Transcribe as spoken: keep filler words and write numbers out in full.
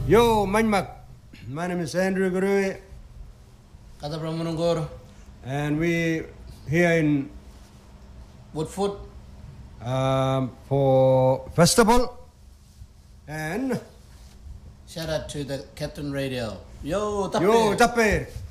Yo, Manmak. My name is Andrew Gurui. Kata Pramanangor. And we here in Woodford um, for festival. And shout out to the Captain Radio. Yo, tape. yo, tape.